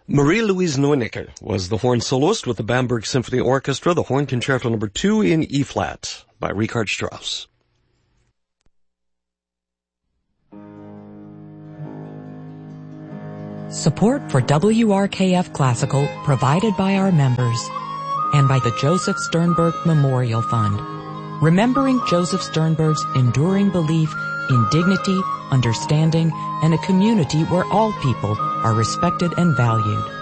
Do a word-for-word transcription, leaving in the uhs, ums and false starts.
Marie-Louise Neunicke was the horn soloist with the Bamberg Symphony Orchestra, the Horn Concerto Number two in E-flat by Richard Strauss. Support for W R K F Classical provided by our members and by the Joseph Sternberg Memorial Fund, remembering Joseph Sternberg's enduring belief in dignity, understanding, and a community where all people are respected and valued.